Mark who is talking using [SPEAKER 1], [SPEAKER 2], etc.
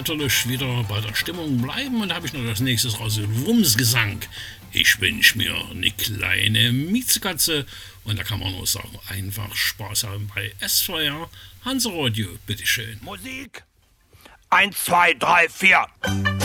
[SPEAKER 1] natürlich wieder bei der Stimmung bleiben und da habe ich noch das nächste raus. Wumsgesang. Ich wünsche mir eine kleine Miezekatze und da kann man nur sagen, einfach Spaß haben bei SVR Hanseradio, bitteschön.
[SPEAKER 2] Musik 1, 2, 3, 4.